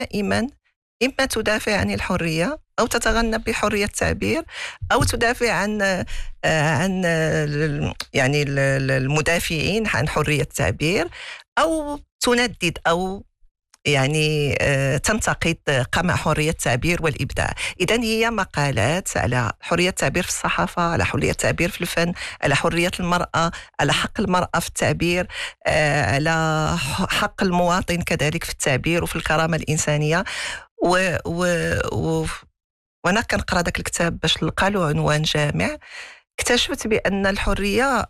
دائما إما تدافع عن الحرية أو تتغنى بحرية التعبير أو تدافع عن يعني المدافعين عن حرية التعبير، أو تندد أو يعني تنتقد قمع حرية التعبير والإبداع. إذن هي مقالات على حرية التعبير في الصحافة، على حرية التعبير في الفن، على حرية المرأة، على حق المرأة في التعبير، على حق المواطن كذلك في التعبير وفي الكرامة الإنسانية. وأنا كنقرأ ذاك الكتاب باش نلقى له عنوان جامع، اكتشفت بأن الحرية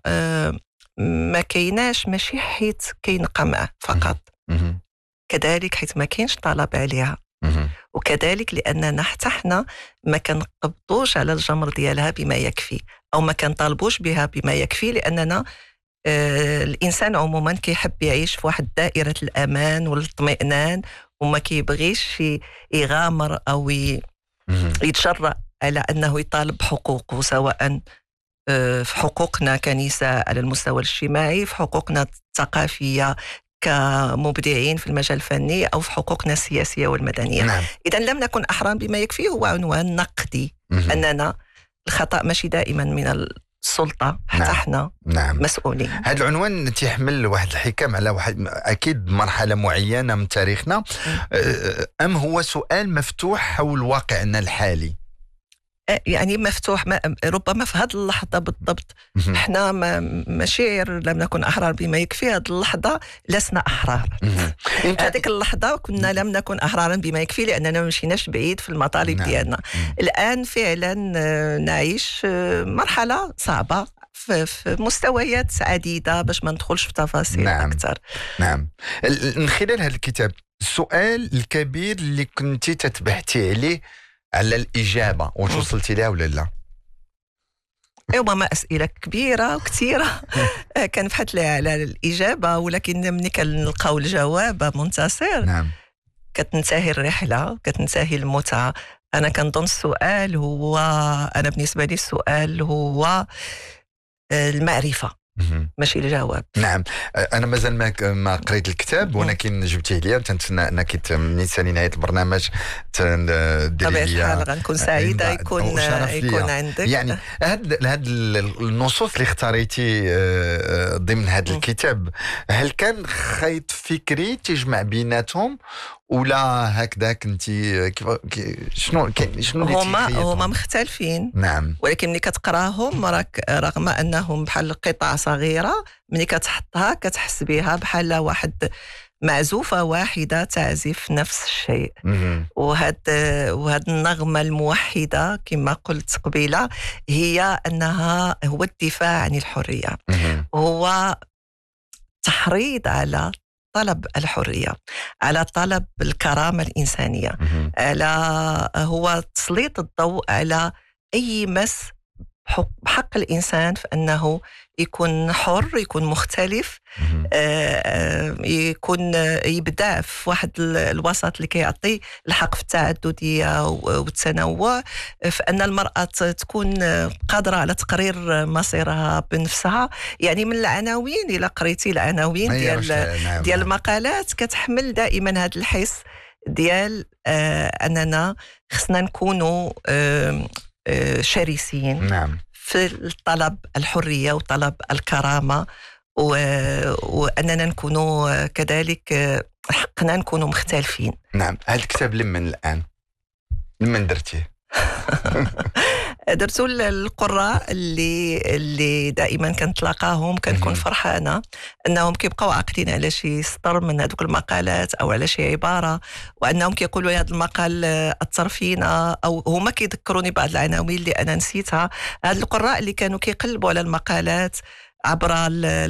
ما كايناش ماشي حيت كاين قمع فقط، كذلك حيت ما كاينش طلب عليها، وكذلك لأننا حتى حنا ما كنقبضوش على الجمر ديالها بما يكفي، أو ما كنطالبوش بها بما يكفي، لأننا الإنسان عموما كيحب يعيش في واحد دائرة الأمان والاطمئنان، وما كيبغيش يغامر أو يتجرأ على أنه يطالب بحقوقه، سواء في حقوقنا كنساء على المستوى الاجتماعي، في حقوقنا الثقافية كمبدعين في المجال الفني، أو في حقوقنا السياسية والمدنية. نعم. إذن لم نكن أحرار بما يكفي هو عنوان نقدي، أننا الخطأ ماشي دائما من السلطة، حتى احنا مسؤولين. هذا العنوان تيحمل واحد الحكم على واحد أكيد مرحلة معينة من تاريخنا، أم هو سؤال مفتوح حول واقعنا الحالي؟ يعني مفتوح، ربما في هذه اللحظة بالضبط احنا ماشي لم نكن أحرار بما يكفي، هذه اللحظة لسنا أحرار. هذيك اللحظة كنا لم نكن أحرارا بما يكفي لأننا ما مشيناش بعيد في المطالب ديالنا. الآن فعلا نعيش مرحلة صعبة في مستويات عديدة باش ما ندخلش في تفاصيل أكثر. نعم. من خلال هذا الكتاب السؤال الكبير اللي كنتي تتبحثي عليه على الإجابة، واش وصلتي لها ولا لا؟ ربما أسئلة كبيرة وكثيرة كنبحث لها على الإجابة، ولكن ملي كنلقاو الجواب منتصر كتنتهي الرحلة، كتنتهي المتعة. أنا كنظن السؤال هو، أنا بالنسبة لي السؤال هو المعرفة ماشي الجواب. نعم. انا مازال ما قريت الكتاب، ولكن جبتيه لي، تنتسنى انك من نهايه البرنامج ديري لي غنكون سعيده يكون عندك. يعني هاد النصوص اللي اختاريتي ضمن هذا الكتاب، هل كان خيط فكري تجمع بيناتهم ولا هكذا كنتي شنو هما مختلفين؟ نعم. ولكن ملي كتقراهم راك رغم انهم بحال قطع صغيره، ملي كتحطها كتحس بها بحال واحد معزوفه واحده تعزف نفس الشيء. وهاد النغمه الموحده كما قلت قبيله هي انها هو الدفاع عن الحريه، هو تحريض على طلب الحرية، على طلب الكرامة الإنسانية، هو تسليط الضوء على أي مس بحق الإنسان في أنه يكون حر، يكون مختلف، يكون يبدع في واحد الوسط اللي كيعطي الحق في التعددية والتنوع، في أن المرأة تكون قادرة على تقرير مصيرها بنفسها. يعني من العناوين، إلى قريتي العناوين ديال المقالات كتحمل دائما هذا الحس ديال أننا خصنا نكونوا شرسين في طلب الحرية وطلب الكرامة، وأننا نكونوا كذلك حقنا نكونوا مختلفين. نعم. هذا الكتاب لمن الآن؟ لمن درتيه؟ درتو القراء اللي دائما كنتلاقاهم، كنكون فرحانه انهم كيبقاو عاقلين على شي سطر من هذوك المقالات او على شي عباره، وانهم كيقولوا هذا المقال اثر فينا، او هما كيذكروني بعض العناوين اللي انا نسيتها. هاد القراء اللي كانوا كيقلبوا على المقالات عبر